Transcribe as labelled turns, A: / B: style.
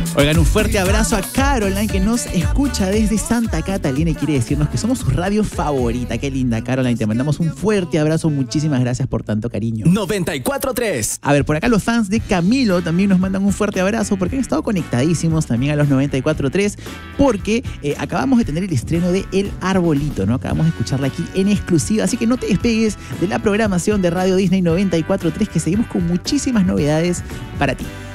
A: Oigan, un fuerte abrazo a Caroline, que nos escucha desde Santa Catalina y quiere decirnos que somos su radio favorita. Qué linda, Caroline. Te mandamos un fuerte abrazo. Muchísimas gracias por tanto cariño.
B: 94.3.
A: A ver, por acá los fans de Camilo también nos mandan un fuerte abrazo porque han estado conectadísimos también a los 94.3 porque acabamos de tener el estreno de El Arbolito, ¿no? Acabamos de escucharla aquí en exclusiva, así que no te despegues de la programación de Radio Disney 94.3, que seguimos con muchísimas novedades para ti.